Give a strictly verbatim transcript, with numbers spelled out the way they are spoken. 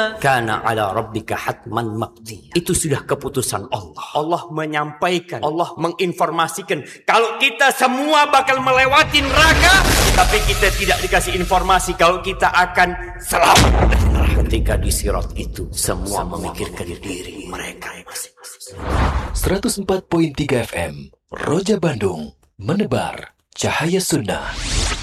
Kana ala rabbika hatman maqdiya. Itu sudah keputusan Allah. Allah menyampaikan, Allah menginformasikan kalau kita semua bakal melewati neraka, tapi kita tidak dikasih informasi kalau kita akan selamat. Ketika di sirat itu semua memikirkan diri mereka masing-masing. seratus empat koma tiga F M Roja Bandung, menebar cahaya sunnah.